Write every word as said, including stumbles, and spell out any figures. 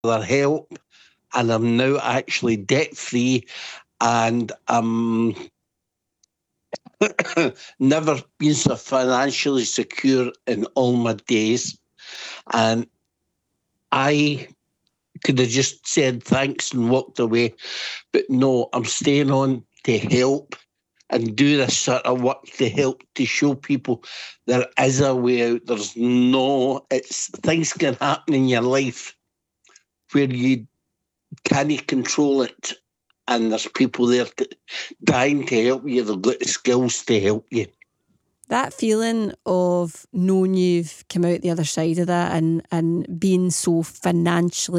their help, and I'm now actually debt free, and I'm never been so financially secure in all my days. And I could have just said thanks and walked away, but no, I'm staying on to help and do this sort of work to help to show people there is a way out. There's no, it's things can happen in your life where you can't control it, and there's people there to, dying to help you. They've got the skills to help you. That feeling of knowing you've come out the other side of that and, and being so financially